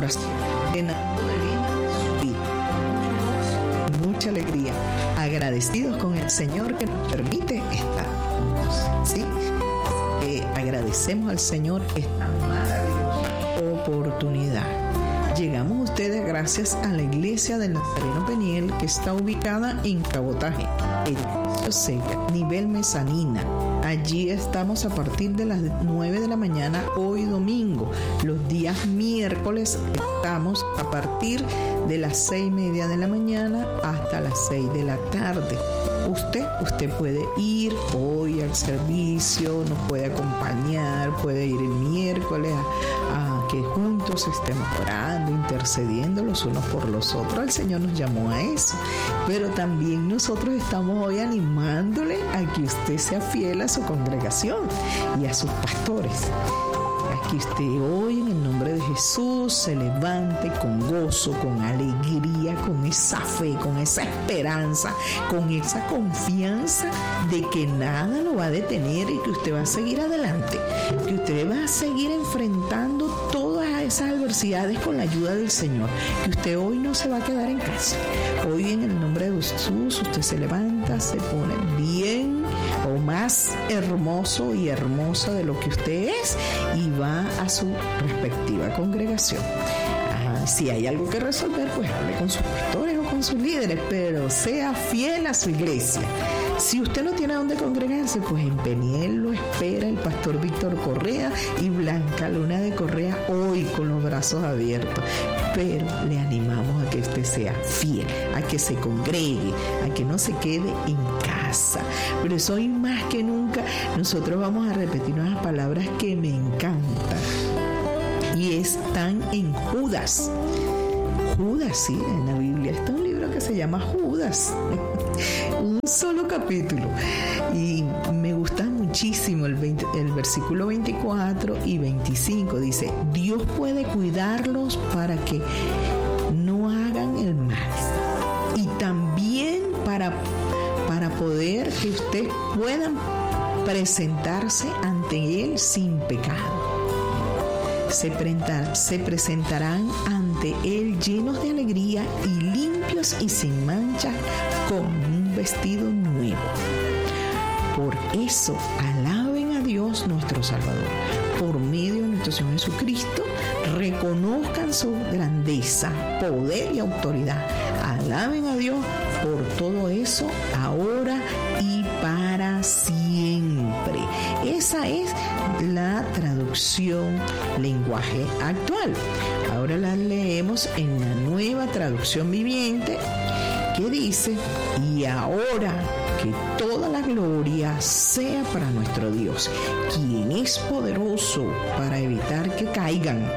oración, llenando de vida su vida, mucha alegría, agradecidos con el Señor que nos permite estar juntos, ¿sí? Agradecemos al Señor esta maravillosa oportunidad. Llegamos a ustedes gracias a la iglesia del Nazareno Peniel, que está ubicada en Cabotaje, edificio Seca, nivel mezanina. Allí estamos a partir de las 9 de la mañana hoy domingo. Los días miércoles estamos a partir de las 6:30 de la mañana hasta las 6 de la tarde. Usted puede ir hoy al servicio, nos puede acompañar, puede ir el miércoles a que juntos estemos orando, intercediendo los unos por los otros. El Señor nos llamó a eso, pero también nosotros estamos hoy animándole a que usted sea fiel a su congregación y a sus pastores. Que usted hoy en el nombre de Jesús se levante con gozo, con alegría, con esa fe, con esa esperanza, con esa confianza de que nada lo va a detener y que usted va a seguir adelante, que usted va a seguir enfrentando todas esas adversidades con la ayuda del Señor, que usted hoy no se va a quedar en casa. Hoy en el nombre de Jesús usted se levanta, se pone bien o más hermoso y hermosa de lo que usted es y va a su respectiva congregación. Si hay algo que resolver, pues hable con sus pastores o con sus líderes, pero sea fiel a su iglesia. Si usted no tiene dónde congregarse, pues en Peniel lo espera el pastor Víctor Correa y Blanca Luna de Correa hoy con los brazos abiertos. Pero le animamos a que usted sea fiel, a que se congregue, a que no se quede en casa. Pero eso hoy más que nunca nosotros vamos a repetir unas palabras que me encantan. Y están en Judas. Judas, sí, en la Biblia está un libro que se llama Judas. Un solo capítulo. Y me gusta muchísimo el versículo 24 y 25. Dice, Dios puede cuidarlos para que no hagan el mal. Y también para poder que ustedes puedan presentarse ante Él sin pecado. Se presentarán ante Él llenos de alegría y limpios y sin mancha, con un vestido nuevo. Por eso alaben a Dios nuestro Salvador. Por medio de nuestro Señor Jesucristo, reconozcan su grandeza, poder y autoridad. Alaben a Dios por todo eso, ahora y para siempre. Esa es la traducción lenguaje actual. Ahora la leemos en la Nueva Traducción Viviente, que dice, y ahora que toda la gloria sea para nuestro Dios, quien es poderoso para evitar que caigan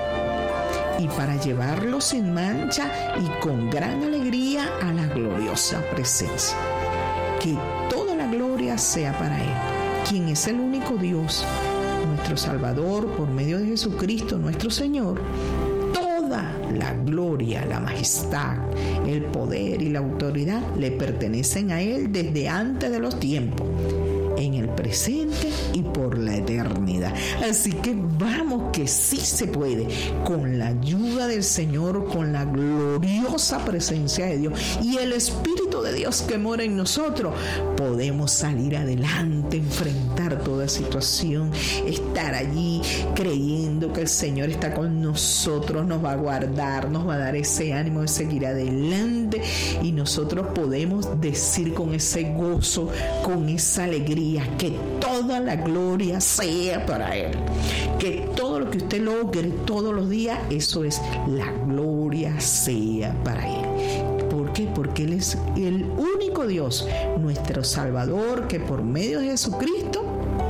y para llevarlos sin mancha y con gran alegría a la gloriosa presencia. Que toda la gloria sea para Él, quien es el único Dios, nuestro Salvador, por medio de Jesucristo nuestro Señor. Toda la gloria, la majestad, el poder y la autoridad le pertenecen a Él desde antes de los tiempos, en el presente y por la eternidad. Así que vamos, que sí se puede, con la ayuda del Señor, con la gloriosa presencia de Dios y el Espíritu de Dios que mora en nosotros, podemos salir adelante, enfrentar toda situación, estar allí creyendo que el Señor está con nosotros, nos va a guardar, nos va a dar ese ánimo de seguir adelante, y nosotros podemos decir con ese gozo, con esa alegría, que toda la gloria sea para Él, que todo lo que usted logre todos los días, eso es, la gloria sea para Él. ¿Por qué? Porque Él es el único Dios, nuestro Salvador, que por medio de Jesucristo,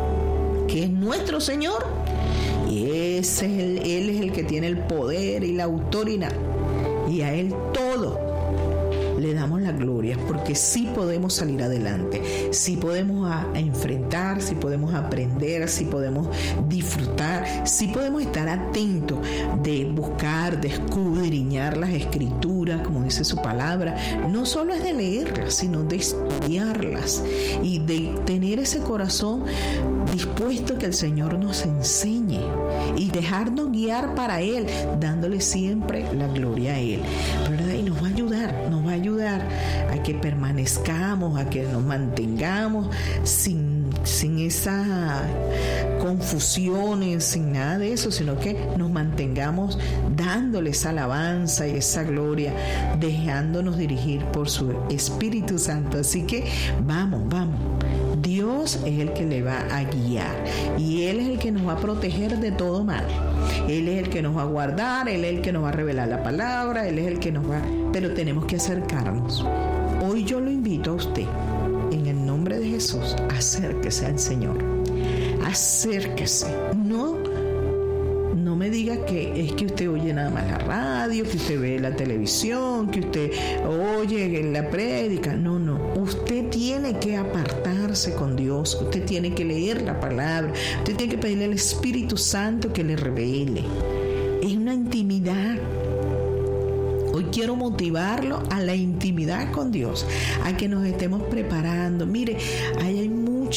que es nuestro Señor, y Él es el que tiene el poder y la autoridad, y a Él todo le damos la gloria, porque sí podemos salir adelante, sí podemos enfrentar, sí podemos aprender, sí podemos disfrutar, sí podemos estar atentos de buscar, de escudriñar las escrituras, como dice su palabra. No solo es de leerlas, sino de estudiarlas y de tener ese corazón dispuesto a que el Señor nos enseñe y dejarnos guiar para Él, dándole siempre la gloria a Él, ¿verdad? Y nos va a ayudar a que permanezcamos, a que nos mantengamos sin esas confusiones, sin nada de eso, sino que nos mantengamos dándole esa alabanza y esa gloria, dejándonos dirigir por su Espíritu Santo. Así que vamos. Dios es el que le va a guiar y Él es el que nos va a proteger de todo mal. Él es el que nos va a guardar, Él es el que nos va a revelar la palabra, Él es el que nos va... Pero tenemos que acercarnos. Hoy yo lo invito a usted, en el nombre de Jesús, acérquese al Señor. Acérquese. No me diga que es que usted oye nada más la radio, que usted ve la televisión, que usted oye la prédica. No. Usted tiene que apartarse con Dios. Usted tiene que leer la palabra. Usted tiene que pedirle al Espíritu Santo que le revele. Es una intimidad. Hoy quiero motivarlo a la intimidad con Dios, a que nos estemos preparando. Mire, hay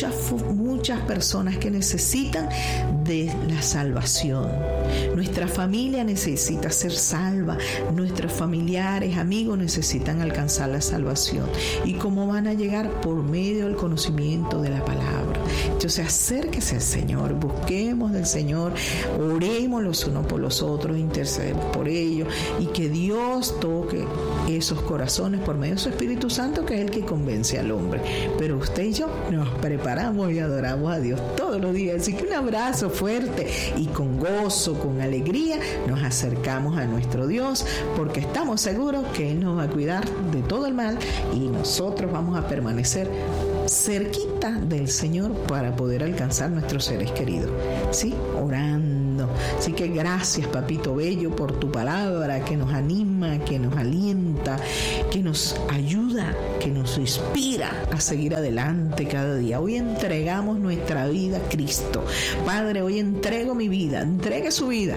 muchas personas que necesitan de la salvación. Nuestra familia necesita ser salva. Nuestros familiares, amigos necesitan alcanzar la salvación. ¿Y cómo van a llegar? Por medio del conocimiento de la palabra. Entonces acérquese al Señor, busquemos del Señor, oremos los unos por los otros, intercedemos por ellos y que Dios toque esos corazones por medio de su Espíritu Santo, que es el que convence al hombre. Pero usted y yo nos preparamos y adoramos a Dios todos los días. Así que un abrazo fuerte y con gozo, con alegría, nos acercamos a nuestro Dios, porque estamos seguros que Él nos va a cuidar de todo el mal y nosotros vamos a permanecer cerquita del Señor para poder alcanzar nuestros seres queridos, ¿sí? Orando. Así que gracias, Papito Bello, por tu palabra que nos anima, que nos alienta, que nos ayuda, que nos inspira a seguir adelante cada día. Hoy entregamos nuestra vida a Cristo. Padre, hoy entrego mi vida. Entregue su vida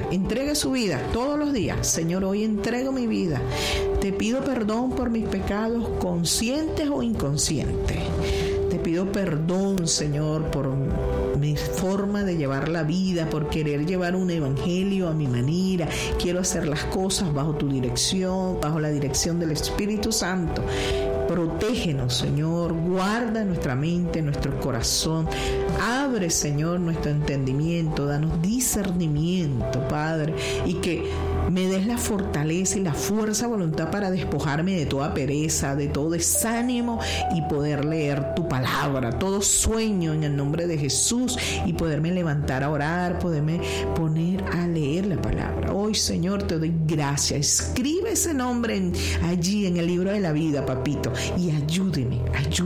todos los días. Señor, hoy entrego mi vida. Te pido perdón por mis pecados conscientes o inconscientes. Te pido perdón, Señor, por mi forma de llevar la vida, por querer llevar un evangelio a mi manera. Quiero hacer las cosas bajo tu dirección, bajo la dirección del Espíritu Santo. Protégenos, Señor, guarda nuestra mente, nuestro corazón. Abre, Señor, nuestro entendimiento, danos discernimiento, Padre, y que me des la fortaleza y la fuerza, voluntad para despojarme de toda pereza, de todo desánimo y poder leer tu palabra, todo sueño en el nombre de Jesús y poderme levantar a orar, poderme poner a leer la palabra. Hoy, Señor, te doy gracias. Escribe ese nombre allí en el libro de la vida, Papito, y ayúdeme,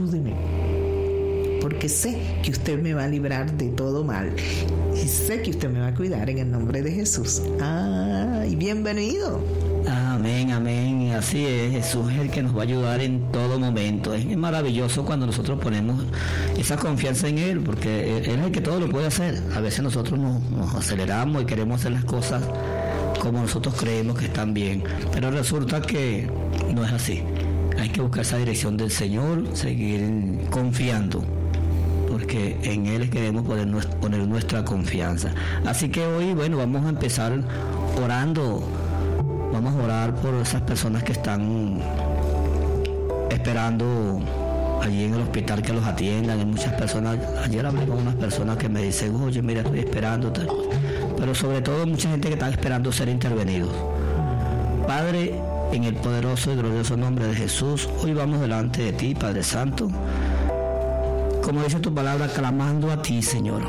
porque sé que usted me va a librar de todo mal y sé que usted me va a cuidar en el nombre de Jesús. Y bienvenido. Amén. Así es, Jesús es el que nos va a ayudar en todo momento. Es maravilloso cuando nosotros ponemos esa confianza en Él, porque Él es el que todo lo puede hacer. A veces nosotros nos aceleramos y queremos hacer las cosas como nosotros creemos que están bien, pero resulta que no es así. Hay que buscar esa dirección del Señor, seguir confiando, porque en Él queremos poner nuestra confianza. Así que hoy, vamos a empezar orando. Vamos a orar por esas personas que están esperando allí en el hospital que los atiendan. Hay muchas personas, ayer hablé con unas personas que me dicen, oye, mira, estoy esperando, pero sobre todo mucha gente que está esperando ser intervenidos. Padre, en el poderoso y glorioso nombre de Jesús, hoy vamos delante de ti, Padre Santo, como dice tu palabra, clamando a ti, Señor,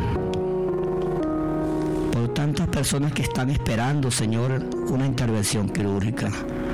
por tantas personas que están esperando, Señor, una intervención quirúrgica.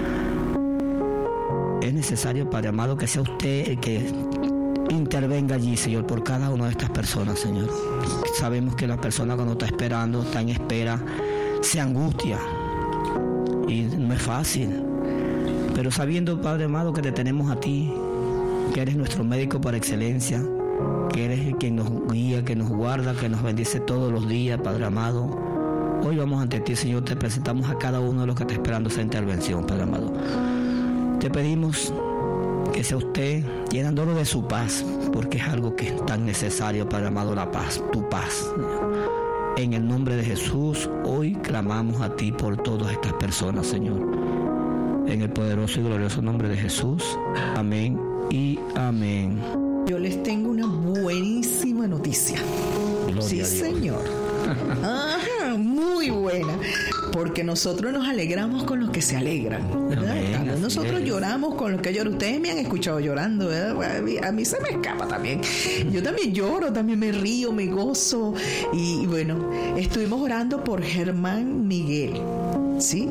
Es necesario, Padre amado, que sea usted el que intervenga allí, Señor, por cada una de estas personas, Señor. Sabemos que la persona cuando está esperando, está en espera, se angustia y no es fácil, pero sabiendo, Padre amado, que te tenemos a ti, que eres nuestro médico por excelencia, que eres el que nos guía, que nos guarda, que nos bendice todos los días, Padre amado. Hoy vamos ante ti, Señor, te presentamos a cada uno de los que está esperando esa intervención, Padre amado. Te pedimos que sea usted llenándolo de su paz, porque es algo que es tan necesario, Padre amado, la paz, tu paz. En el nombre de Jesús, hoy clamamos a ti por todas estas personas, Señor. En el poderoso y glorioso nombre de Jesús. Amén y amén. Yo les tengo una buenísima noticia. Gloria sí, a Dios. Señor. Ajá, muy buena. Porque nosotros nos alegramos con los que se alegran, ¿verdad? Amén, Nosotros es. lloramos con los que lloran. Ustedes me han escuchado llorando, ¿verdad? A mí se me escapa también. Yo también lloro, también me río, me gozo. Y bueno, estuvimos orando por Germán Miguel, ¿sí?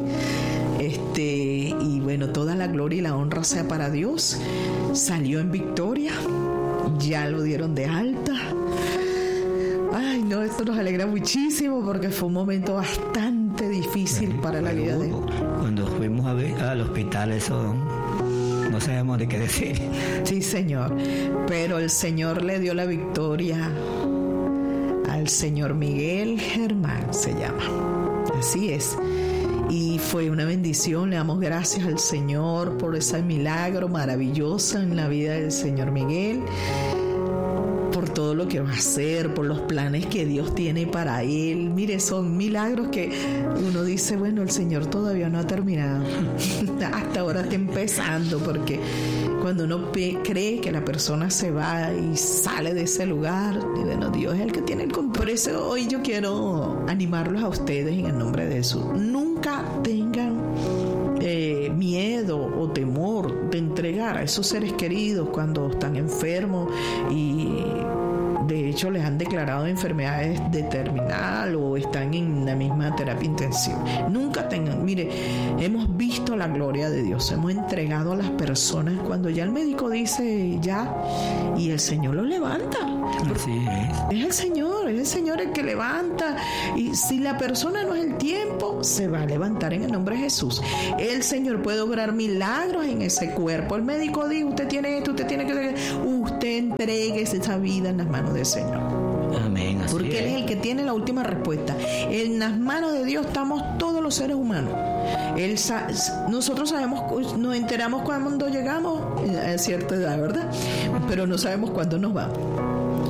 Y bueno, toda la gloria y la honra sea para Dios. Salió en victoria, ya lo dieron de alta. Ay, no, esto nos alegra muchísimo porque fue un momento bastante difícil para la vida de él. Cuando fuimos al hospital, eso no sabemos de qué decir. Sí, Señor, pero el Señor le dio la victoria al señor Miguel Germán, se llama. Así es. Y fue una bendición, le damos gracias al Señor por ese milagro maravilloso en la vida del señor Miguel, por todo lo que va a hacer, por los planes que Dios tiene para él. Mire, son milagros que uno dice, bueno, el Señor todavía no ha terminado. Hasta ahora está empezando, porque cuando uno cree que la persona se va y sale de ese lugar, y bueno, Dios es el que tiene el control. Por eso hoy yo quiero animarlos a ustedes en el nombre de Jesús. Nunca tengan miedo o temor de entregar a esos seres queridos cuando están enfermos y de hecho les han declarado enfermedades de terminal o están en la misma terapia intensiva. Nunca tengan, mire, hemos visto la gloria de Dios, hemos entregado a las personas cuando ya el médico dice ya y el Señor lo levanta. Así es. Es el Señor el que levanta, y si la persona no es el tiempo, se va a levantar en el nombre de Jesús. El Señor puede obrar milagros en ese cuerpo. El médico dice, usted tiene esto, usted tiene que... Usted entregue esa vida en las manos del Señor. Amén. Así Porque Él es el que tiene la última respuesta. En las manos de Dios estamos todos los seres humanos. Nosotros sabemos, nos enteramos cuando llegamos a cierta edad, ¿verdad? Pero no sabemos cuándo nos vamos.